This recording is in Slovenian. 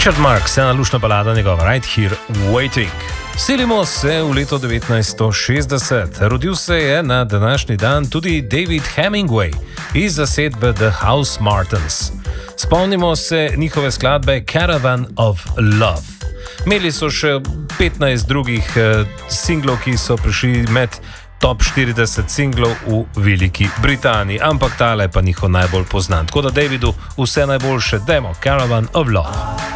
Richard Marx, ena lušna balada njegova, Right Here Waiting. Selimo se v leto 1960. Rodil se je na današnji dan tudi David Hemingway iz zasedbe The House Martins. Spomnimo se njihove skladbe Caravan of Love. Imeli so še 15 drugih singlov, ki so prišli med top 40 singlov v Veliki Britaniji, ampak tale pa njihov najbolj poznan. Tako da Davidu vse najboljše, demo Caravan of Love.